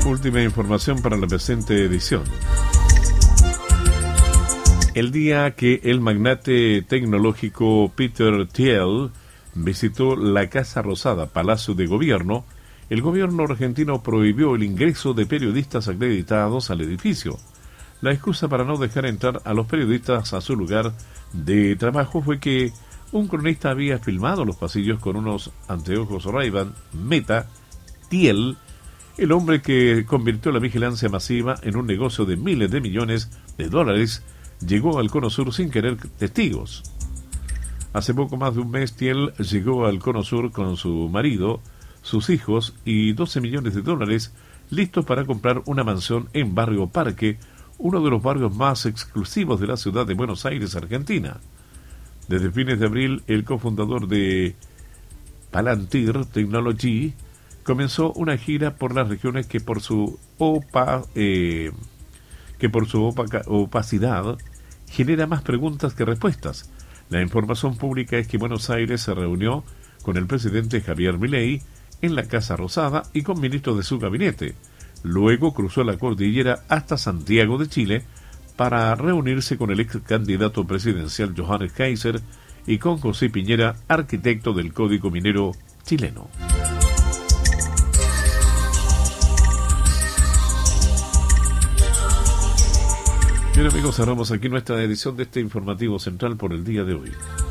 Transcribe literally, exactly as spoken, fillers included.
Última información para la presente edición. El día que el magnate tecnológico Peter Thiel visitó la Casa Rosada, Palacio de Gobierno, el gobierno argentino prohibió el ingreso de periodistas acreditados al edificio. La excusa para no dejar entrar a los periodistas a su lugar de trabajo fue que un cronista había filmado los pasillos con unos anteojos Ray-Ban Meta. Thiel, el hombre que convirtió la vigilancia masiva en un negocio de miles de millones de dólares, llegó al Cono Sur sin querer testigos. Hace poco más de un mes, Thiel llegó al Cono Sur con su marido, sus hijos y doce millones de dólares, listos para comprar una mansión en Barrio Parque, uno de los barrios más exclusivos de la ciudad de Buenos Aires, Argentina. Desde fines de abril, el cofundador de Palantir Technology comenzó una gira por las regiones que por su opa, eh, que por su opaca, opacidad genera más preguntas que respuestas. La información pública es que Buenos Aires se reunió con el presidente Javier Milei en la Casa Rosada y con ministros de su gabinete. Luego cruzó la cordillera hasta Santiago de Chile para reunirse con el ex candidato presidencial Johannes Kaiser y con José Piñera, arquitecto del Código Minero chileno. Bien amigos, cerramos aquí nuestra edición de este informativo central por el día de hoy.